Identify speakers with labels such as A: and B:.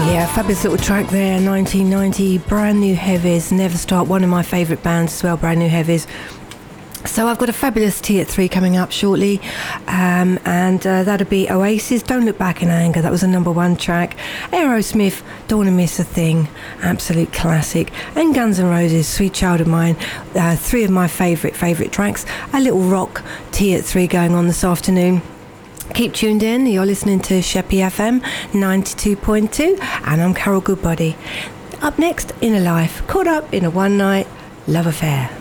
A: Yeah, fabulous little track there, 1990, Brand New Heavies, Never Stop, one of my favourite bands as well, Brand New Heavies. So I've got a fabulous tea at 3 coming up shortly, and that'll be Oasis, Don't Look Back in Anger, that was a number 1 track. Aerosmith, Don't Wanna Miss a Thing, absolute classic. And Guns N' Roses, Sweet Child of Mine, 3 of my favourite tracks. A little rock tea at 3 going on this afternoon. Keep tuned in, you're listening to Sheppy FM 92.2, and I'm Carol Goodbody. Up next, Inner Life, caught up in a one-night love affair.